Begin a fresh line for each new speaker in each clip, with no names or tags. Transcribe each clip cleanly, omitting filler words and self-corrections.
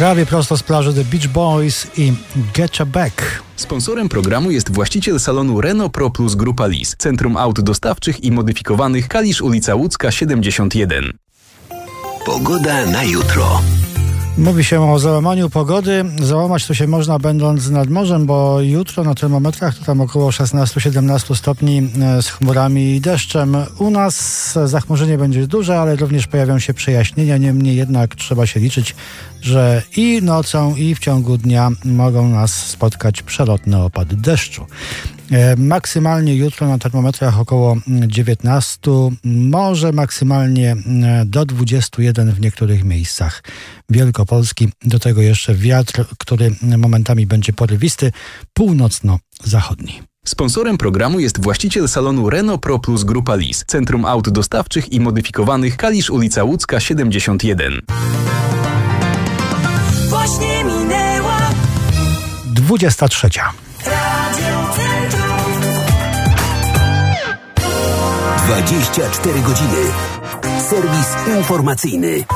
Prawie prosto z plaży The Beach Boys i Getcha Back.
Sponsorem programu jest właściciel salonu Renault Pro Plus Grupa Lis, Centrum Aut Dostawczych i Modyfikowanych, Kalisz, ulica Łódzka 71.
Pogoda na jutro.
Mówi się o załamaniu pogody. Załamać to się można będąc nad morzem, bo jutro na termometrach to tam około 16-17 stopni z chmurami i deszczem. U nas zachmurzenie będzie duże, ale również pojawią się przejaśnienia. Niemniej jednak trzeba się liczyć, że i nocą, i w ciągu dnia mogą nas spotkać przelotne opady deszczu. Maksymalnie jutro na termometrach około 19, może maksymalnie do 21 w niektórych miejscach Wielkopolski. Do tego jeszcze wiatr, który momentami będzie porywisty, północno-zachodni.
Sponsorem programu jest właściciel salonu Renault Pro Plus Grupa Lis, Centrum Aut Dostawczych i Modyfikowanych, Kalisz, ulica Łódzka 71.
Właśnie minęła
23.
24 godziny. Serwis informacyjny.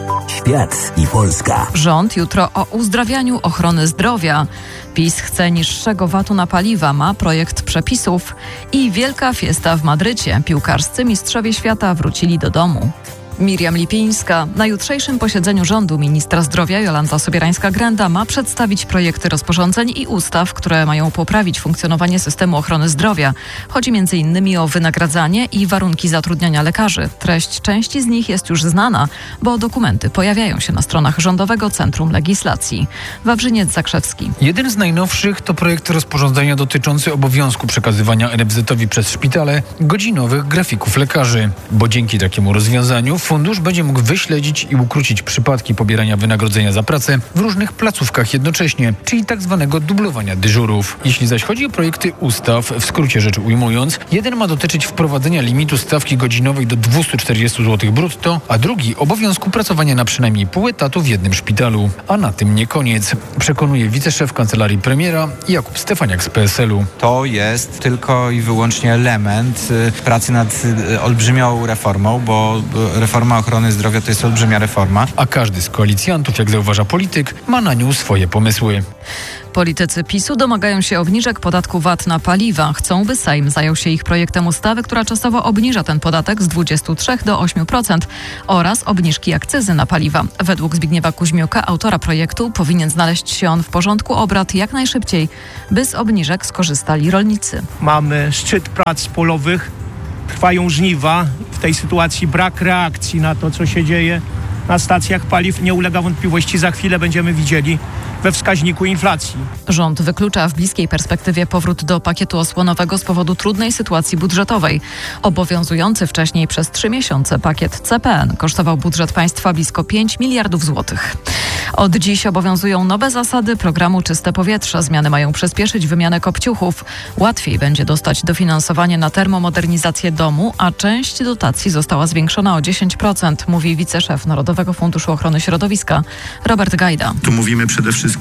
Świat i Polska.
Rząd jutro o uzdrawianiu ochrony zdrowia. PiS chce niższego VAT-u na paliwa, ma projekt przepisów i wielka fiesta w Madrycie. Piłkarscy mistrzowie świata wrócili do domu. Miriam Lipińska. Na jutrzejszym posiedzeniu rządu ministra zdrowia Jolanta Sobierańska-Grenda ma przedstawić projekty rozporządzeń i ustaw, które mają poprawić funkcjonowanie systemu ochrony zdrowia. Chodzi m.in. o wynagradzanie i warunki zatrudniania lekarzy. Treść części z nich jest już znana, bo dokumenty pojawiają się na stronach Rządowego Centrum Legislacji. Wawrzyniec Zakrzewski.
Jeden z najnowszych to projekt rozporządzenia dotyczący obowiązku przekazywania NFZ-owi przez szpitale godzinowych grafików lekarzy, bo dzięki takiemu rozwiązaniu fundusz będzie mógł wyśledzić i ukrócić przypadki pobierania wynagrodzenia za pracę w różnych placówkach jednocześnie, czyli tak zwanego dublowania dyżurów. Jeśli zaś chodzi o projekty ustaw, w skrócie rzecz ujmując, jeden ma dotyczyć wprowadzenia limitu stawki godzinowej do 240 zł brutto, a drugi obowiązku pracowania na przynajmniej pół etatu w jednym szpitalu. A na tym nie koniec, przekonuje wiceszef kancelarii premiera Jakub Stefaniak z PSL-u.
To jest tylko i wyłącznie element pracy nad olbrzymią reformą, bo reforma ochrony zdrowia to jest olbrzymia reforma.
A każdy z koalicjantów, jak zauważa polityk, ma na nią swoje pomysły.
Politycy PiS-u domagają się obniżek podatku VAT na paliwa. Chcą, by Sejm zajął się ich projektem ustawy, która czasowo obniża ten podatek z 23 do 8% oraz obniżki akcyzy na paliwa. Według Zbigniewa Kuźmiuka, autora projektu, powinien znaleźć się on w porządku obrad jak najszybciej, by z obniżek skorzystali rolnicy.
Mamy szczyt prac polowych, trwają żniwa. W tej sytuacji brak reakcji na to, co się dzieje na stacjach paliw nie ulega wątpliwości. Za chwilę będziemy widzieli we wskaźniku inflacji.
Rząd wyklucza w bliskiej perspektywie powrót do pakietu osłonowego z powodu trudnej sytuacji budżetowej. Obowiązujący wcześniej przez 3 miesiące pakiet CPN kosztował budżet państwa blisko 5 miliardów złotych. Od dziś obowiązują nowe zasady programu Czyste Powietrze. Zmiany mają przyspieszyć wymianę kopciuchów. Łatwiej będzie dostać dofinansowanie na termomodernizację domu, a część dotacji została zwiększona o 10%, mówi wiceszef Narodowego Funduszu Ochrony Środowiska Robert Gajda.
Tu mówimy przede wszystkim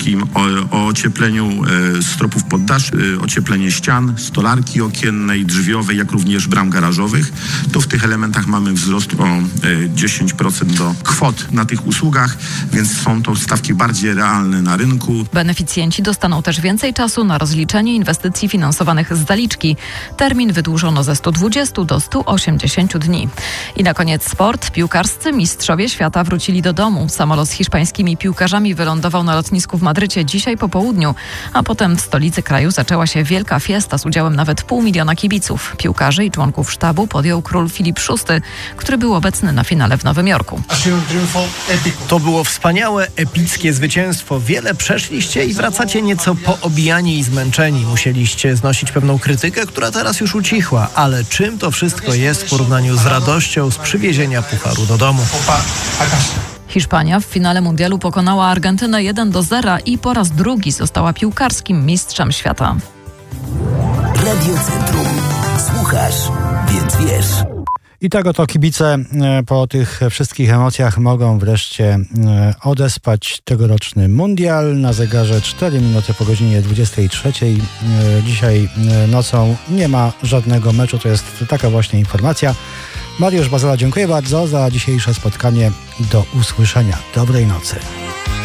o ociepleniu stropów poddasz, ocieplenie ścian, stolarki okiennej, drzwiowej, jak również bram garażowych. To w tych elementach mamy wzrost o 10% do kwot na tych usługach, więc są to stawki bardziej realne na rynku.
Beneficjenci dostaną też więcej czasu na rozliczenie inwestycji finansowanych z zaliczki. Termin wydłużono ze 120 do 180 dni. I na koniec sport. Piłkarscy mistrzowie świata wrócili do domu. Samolot z hiszpańskimi piłkarzami wylądował na lotnisku w Madrycie dzisiaj po południu, a potem w stolicy kraju zaczęła się wielka fiesta z udziałem nawet 500 000 kibiców. Piłkarzy i członków sztabu podjął król Filip VI, który był obecny na finale w Nowym Jorku.
To było wspaniałe, epickie zwycięstwo. Wiele przeszliście i wracacie nieco poobijani i zmęczeni. Musieliście znosić pewną krytykę, która teraz już ucichła. Ale czym to wszystko jest w porównaniu z radością z przywiezienia pucharu do domu?
Hiszpania w finale mundialu pokonała Argentynę 1-0 i po raz drugi została piłkarskim mistrzem świata.
Radio Centrum. Słuchasz, więc wiesz.
I tak oto kibice po tych wszystkich emocjach mogą wreszcie odespać tegoroczny mundial. Na zegarze 4 minuty po godzinie 23. Dzisiaj nocą nie ma żadnego meczu, to jest taka właśnie informacja. Mariusz Bazala, dziękuję bardzo za dzisiejsze spotkanie. Do usłyszenia. Dobrej nocy.